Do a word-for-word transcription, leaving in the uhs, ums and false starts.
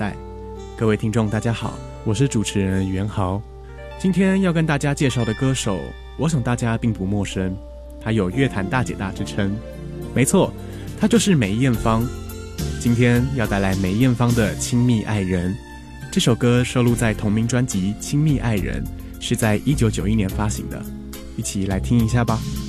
袋。各位听众大家好，我是主持人袁豪。今天要跟大家介绍的歌手，我想大家并不陌生，她有乐坛大姐大之称。没错，她就是梅艳芳。今天要带来梅艳芳的《亲密爱人》，这首歌收录在同名专辑《亲密爱人》，是在一九九一年发行的，一起来听一下吧。